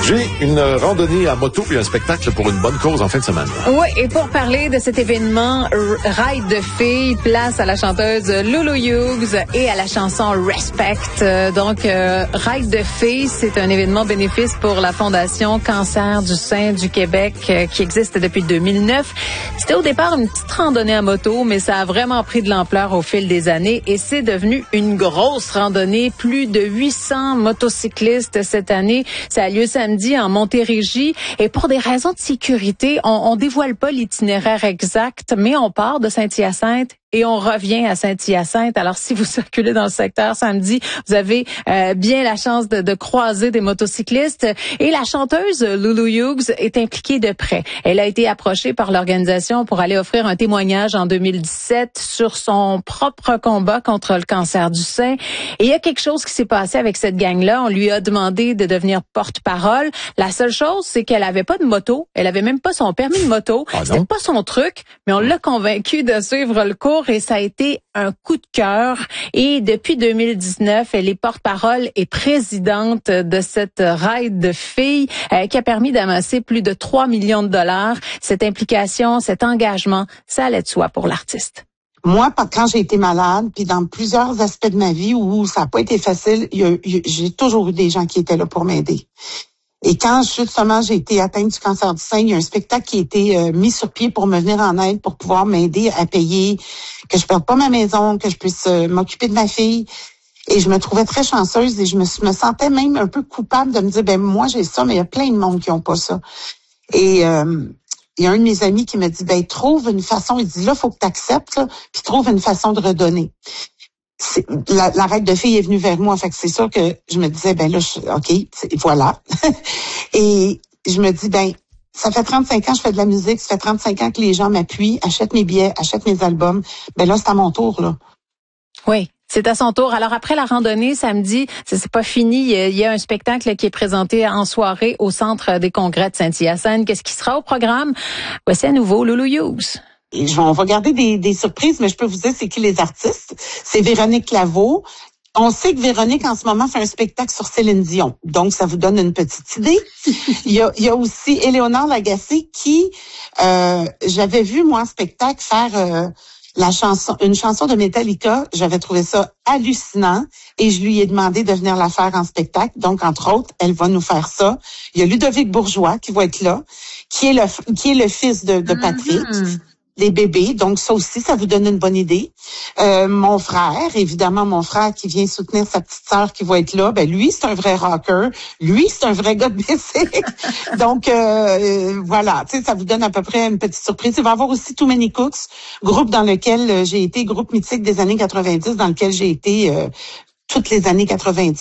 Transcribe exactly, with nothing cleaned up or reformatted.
J'ai une randonnée à moto et un spectacle pour une bonne cause en fin de semaine. Oui, et pour parler de cet événement Ride de filles, place à la chanteuse Lulu Hughes et à la chanson Respect. Donc, euh, Ride de filles, c'est un événement bénéfice pour la Fondation Cancer du sein du Québec euh, qui existe depuis deux mille neuf. C'était au départ une petite randonnée à moto, mais ça a vraiment pris de l'ampleur au fil des années et c'est devenu une grosse randonnée. Plus de huit cents motocyclistes cette année. Ça a lieu samedi en Montérégie et pour des raisons de sécurité, on, on dévoile pas l'itinéraire exact, mais on part de Saint-Hyacinthe et on revient à Saint-Hyacinthe. Alors, si vous circulez dans le secteur samedi, vous avez euh, bien la chance de, de croiser des motocyclistes. Et la chanteuse Lulu Hughes est impliquée de près. Elle a été approchée par l'organisation pour aller offrir un témoignage en deux mille dix-sept sur son propre combat contre le cancer du sein. Et il y a quelque chose qui s'est passé avec cette gang-là. On lui a demandé de devenir porte-parole. La seule chose, c'est qu'elle avait pas de moto. Elle avait même pas son permis de moto. Ah C'était pas son truc, mais on l'a convaincue de suivre le cours. Et ça a été un coup de cœur. Et depuis deux mille dix-neuf, elle est porte-parole et présidente de cette ride de filles euh, qui a permis d'amasser plus de trois millions de dollars. Cette implication, cet engagement, ça allait de soi pour l'artiste. Moi, quand j'ai été malade, puis dans plusieurs aspects de ma vie où ça n'a pas été facile, y a, y a, j'ai toujours eu des gens qui étaient là pour m'aider. Et quand justement j'ai été atteinte du cancer du sein, il y a un spectacle qui a été euh, mis sur pied pour me venir en aide, pour pouvoir m'aider à payer, que je perde pas ma maison, que je puisse euh, m'occuper de ma fille. Et je me trouvais très chanceuse et je me, me sentais même un peu coupable de me dire, ben moi j'ai ça, mais il y a plein de monde qui ont pas ça. Et euh, il y a un de mes amis qui m'a dit, ben trouve une façon, il dit là, faut que tu acceptes, puis trouve une façon de redonner. C'est, la, la règle de filles est venue vers moi, fait que c'est sûr que je me disais, ben là, je, ok, voilà. Et je me dis, ben, ça fait trente-cinq ans que je fais de la musique, ça fait trente-cinq ans que les gens m'appuient, achètent mes billets, achètent mes albums. Ben là, c'est à mon tour, là. Oui. C'est à son tour. Alors après la randonnée samedi, c'est, c'est pas fini. Il y a un spectacle qui est présenté en soirée au Centre des congrès de Saint-Hyacinthe. Qu'est-ce qui sera au programme? Voici à nouveau Lulu Hughes. Et on va garder des, des surprises, mais je peux vous dire c'est qui les artistes. C'est Véronique Laveau. On sait que Véronique, en ce moment, fait un spectacle sur Céline Dion. Donc, ça vous donne une petite idée. il, y a, il y a aussi Éléonore Lagacé qui, euh, j'avais vu, moi, en spectacle, faire euh, la chanson, une chanson de Metallica. J'avais trouvé ça hallucinant et je lui ai demandé de venir la faire en spectacle. Donc, entre autres, elle va nous faire ça. Il y a Ludovic Bourgeois qui va être là, qui est le, qui est le fils de, de Patrick. Mm-hmm. Des bébés, donc ça aussi, ça vous donne une bonne idée. Euh, mon frère, évidemment, mon frère qui vient soutenir sa petite sœur qui va être là, ben lui, c'est un vrai rocker. Lui, c'est un vrai gars de musique. Donc, euh, voilà, tu sais, ça vous donne à peu près une petite surprise. Il va y avoir aussi Too Many Cooks, groupe dans lequel j'ai été, groupe mythique des années quatre-vingt-dix, dans lequel j'ai été euh, toutes les années quatre-vingt-dix.